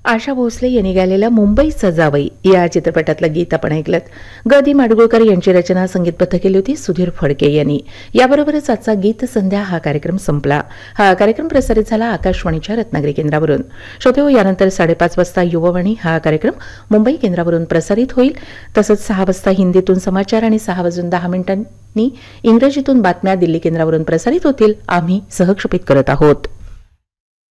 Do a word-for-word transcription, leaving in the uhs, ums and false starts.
आशा भोसले यांनी गायलेल्या मुंबईचा जावई या चित्रपटातलं गीत आपण ऐकलं. ग दी माडगुळकर यांची रचना संगीतबद्ध केली होती सुधीर फडके यांनी. याबरोबरच आजचा गीत संध्या हा कार्यक्रम संपला. हा कार्यक्रम प्रसारित झाला आकाशवाणीच्या रत्नागिरी केंद्रावरून. श्रोतेहो, यानंतर साडेपाच वाजता युववाणी हा कार्यक्रम मुंबई केंद्रावरून प्रसारित होईल. तसंच सहा वाजता हिंदीतून समाचार आणि सहा वाजून दहा मिनिटांनी इंग्रजीतून बातम्या दिल्ली केंद्रावरून प्रसारित होतील. आम्ही सहक्षेपित करत आहोत.